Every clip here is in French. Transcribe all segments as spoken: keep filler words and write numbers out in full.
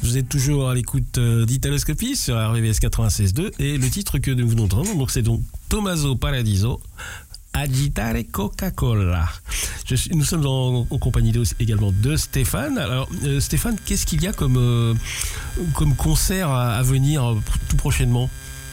Vous êtes toujours à l'écoute d'Italoscopie sur R V V S quatre-vingt-seize deux et le titre que nous venons d'entendre, donc c'est donc Tommaso Paradiso, Agitare Coca-Cola. Je suis, nous sommes en, en compagnie de, également de Stéphane. Alors euh, Stéphane, qu'est-ce qu'il y a comme, euh, comme concert à, à venir tout prochainement ?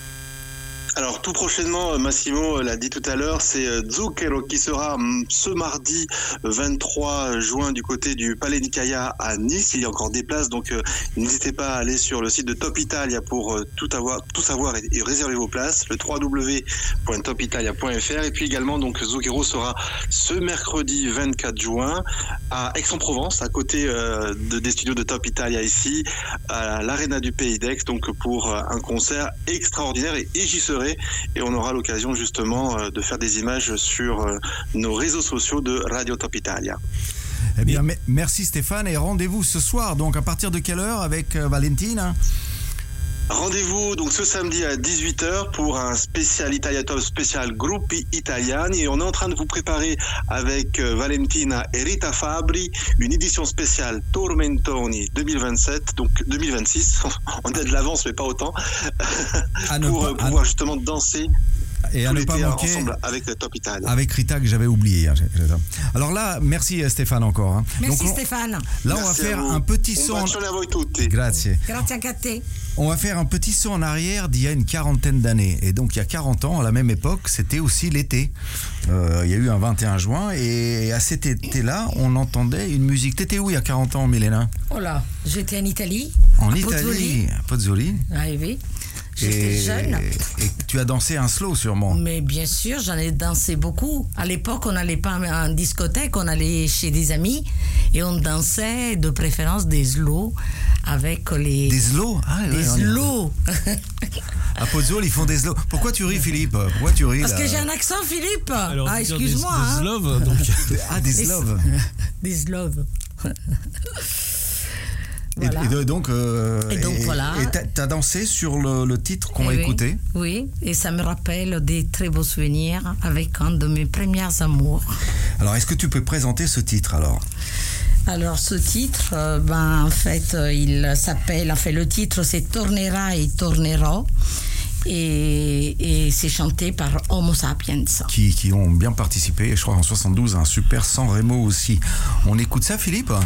Alors tout prochainement, Massimo l'a dit tout à l'heure, c'est Zucchero qui sera ce mardi vingt-trois juin du côté du Palais Nicaia à Nice. Il y a encore des places, donc euh, n'hésitez pas à aller sur le site de Top Italia pour euh, tout avoir, tout savoir et, et réserver vos places, le w w w point top italia point f r. Et puis également, donc Zucchero sera ce mercredi vingt-quatre juin à Aix-en-Provence, à côté euh, de, des studios de Top Italia ici, à l'Arena du Pays d'Aix, donc pour un concert extraordinaire et, et j'y serai. Et on aura l'occasion justement de faire des images sur nos réseaux sociaux de Radio Top Italia. Eh bien, merci Stéphane et rendez-vous ce soir, donc à partir de quelle heure avec Valentina ? Rendez-vous donc ce samedi à dix-huit heures pour un spécial Italia Top spécial Gruppi Italiani et on est en train de vous préparer avec Valentina et Rita Fabri une édition spéciale Tormentoni deux mille vingt-sept, donc deux mille vingt-six, on a de l'avance mais pas autant, pour pas, pouvoir à... justement danser. Et à ne pas manquer ensemble avec le Top Italia. Avec Rita que j'avais oublié. Alors là, merci Stéphane encore. Hein. Merci Donc, on, Stéphane. Là, merci on va faire un petit son. En... Grazie. Grazie a te. On va faire un petit saut en arrière d'il y a une quarantaine d'années. Et donc, il y a quarante ans, à la même époque, c'était aussi l'été. Euh, il y a eu un vingt et un juin. Et à cet été-là, on entendait une musique. T'étais où il y a quarante ans, Milena ? Oh là, j'étais en Italie. En Italie, à Pozzuoli. Ah oui. J'étais et, jeune. Et tu as dansé un slow sûrement. Mais bien sûr, j'en ai dansé beaucoup. À l'époque, on n'allait pas en discothèque, on allait chez des amis et on dansait de préférence des slow avec les... Des slow ah, Des ouais, slow À Pozzuoli, ils font des slow. Pourquoi tu ris, Philippe ? Pourquoi tu ris Parce là que j'ai un accent, Philippe. Alors, ah, excuse-moi. Des, hein. des sloves, donc... Ah, des sloves. Des sloves. Voilà. Et, et donc, euh, et donc et, voilà. Et t'as, t'as dansé sur le, le titre qu'on et va oui, écouter. Oui, et ça me rappelle des très beaux souvenirs avec un de mes premiers amours. Alors, est-ce que tu peux présenter ce titre alors ? Alors, ce titre, euh, ben, en fait, euh, il s'appelle, en fait, le titre c'est Tornera e Tornerò. Et, et c'est chanté par Homo Sapiens. Qui, qui ont bien participé, je crois en soixante-douze, un super San Remo aussi. On écoute ça, Philippe ?